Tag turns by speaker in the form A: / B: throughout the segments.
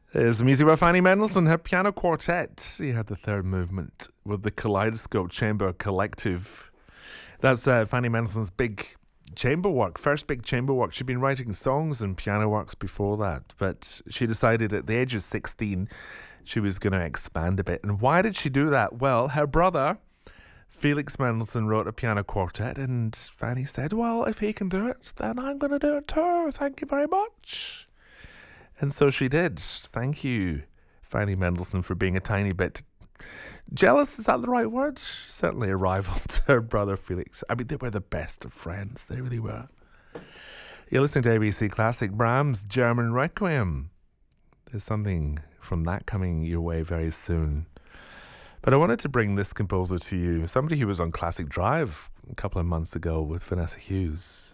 A: There's the music by Fanny Mendelssohn, her piano quartet. You had the third movement with the Kaleidoscope Chamber Collective. That's Fanny Mendelssohn's big chamber work, first big chamber work. She'd been writing songs and piano works before that, but she decided at the age of 16 she was going to expand a bit. And why did she do that? Well, her brother, Felix Mendelssohn, wrote a piano quartet, and Fanny said, well, if he can do it, then I'm going to do it too. Thank you very much. And so she did. Thank you, Fanny Mendelssohn, for being a tiny bit jealous. Is that the right word? Certainly a rival to her brother Felix. I mean, they were the best of friends. They really were. You're listening to ABC Classic. Brahms' German Requiem. There's something from that coming your way very soon. But I wanted to bring this composer to you. Somebody who was on Classic Drive a couple of months ago with Vanessa Hughes.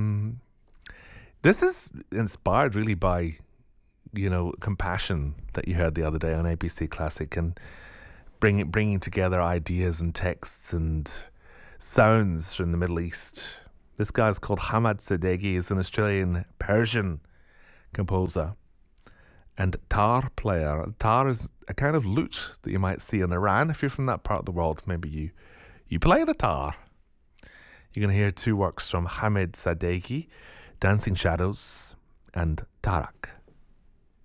A: This is inspired really by, Compassion that you heard the other day on ABC Classic, and bringing together ideas and texts and sounds from the Middle East. This guy's called Hamad Sadeghi. He's an Australian Persian composer and tar player. Tar is a kind of lute that you might see in Iran. If you're from that part of the world, maybe you play the tar. You're going to hear two works from Hamid Sadeghi, Dancing Shadows and Tarak.